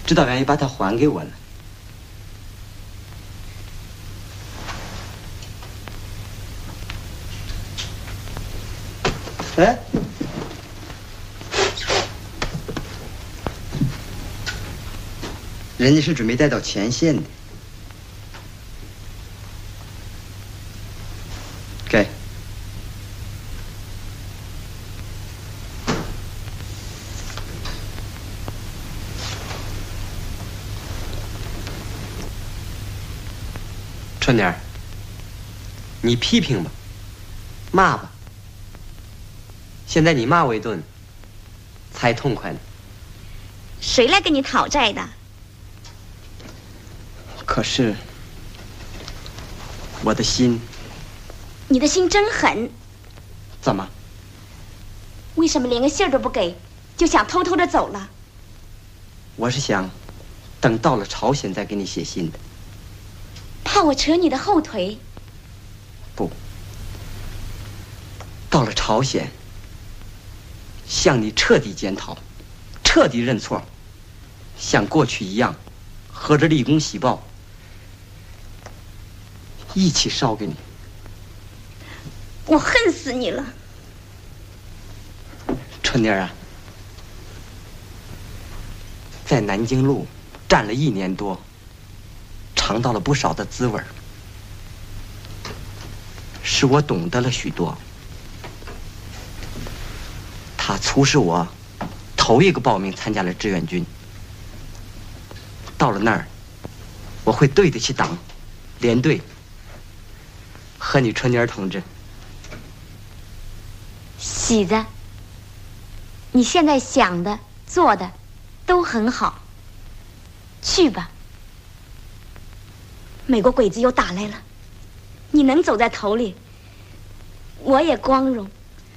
指导员也把它还给我了。哎，人家是准备带到前线的。给。春妮儿，你批评吧，骂吧。现在你骂我一顿，才痛快呢。 谁来跟你讨债的？ 可是，我的心…… 你的心真狠。 怎么？ 为什么连个信儿都不给，就想偷偷的走了？ 我是想，等到了朝鲜再给你写信的。 怕我扯你的后腿？ 不，到了朝鲜，向你彻底检讨，彻底认错，像过去一样，合着立功喜报，一起烧给你。 我恨死你了， 春妮儿啊，在南京路站了1年多，尝到了不少的滋味，使我懂得了许多。它促使我头一个报名参加了志愿军。到了那儿，我会对得起党、连队和你春妮儿同志。 喜子，你现在想的、做的都很好，去吧。美国鬼子又打来了，你能走在头里，我也光荣。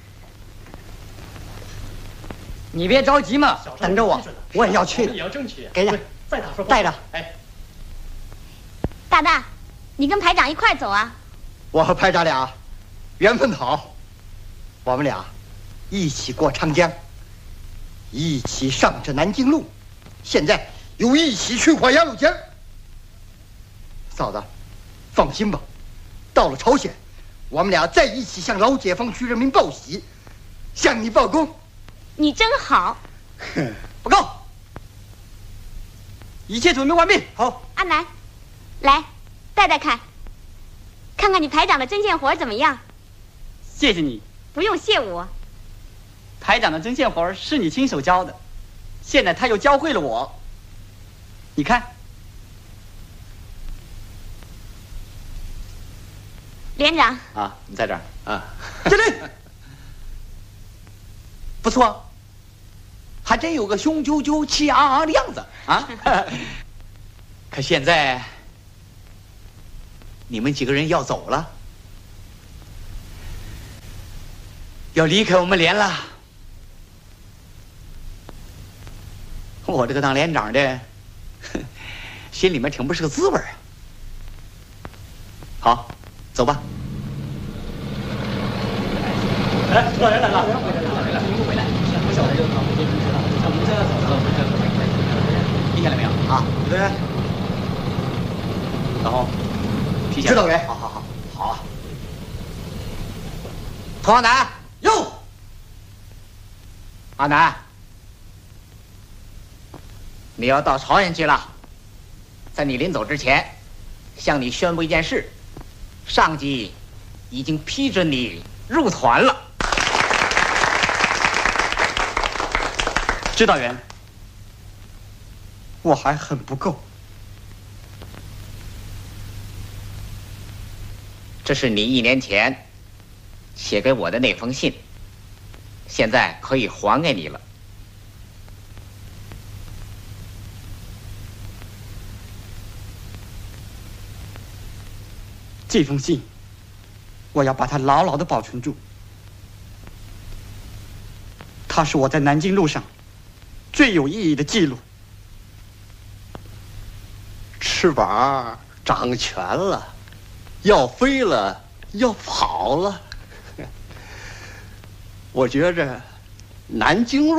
你别着急嘛，等着我，我也要去。给着，带着。哎， 大大，你跟排长一块走啊？ 我和排长俩缘分好，我们俩一起过长江，一起上这南京路，现在又一起去过鸭绿江。嫂子，放心吧，到了朝鲜，我们俩再一起向老解放区人民报喜，向你报功。 你真好。 报告，一切准备完毕。好， 阿南，来，带带看，看看你排长的针线活怎么样？ 谢谢你。 不用谢我。 排长的针线活是你亲手教的，现在他又教会了我。你看， 连长啊，你在这儿啊， 这里不错，还真有个雄赳赳气昂昂的样子啊。可现在你们几个人要走了，要离开我们连了。我这个当连长的，心里面挺不是个滋味啊。好，走吧。 哎，指导员来了，你不回来，不晓得就跑回去了。我们现在走了，听见了没有？ 啊，对。 然后，提前。 指导员， 好啊。童阿南， 哟， 阿南，你要到朝鲜去了，在你临走之前，向你宣布一件事：上级已经批准你入团了。 指导员， 我还很不够。 这是你1年前写给我的那封信，现在可以还给你了。 这封信，我要把它牢牢地保存住。它是我在南京路上最有意义的记录。 翅膀长全了，要飞了，要跑了。我觉着南京路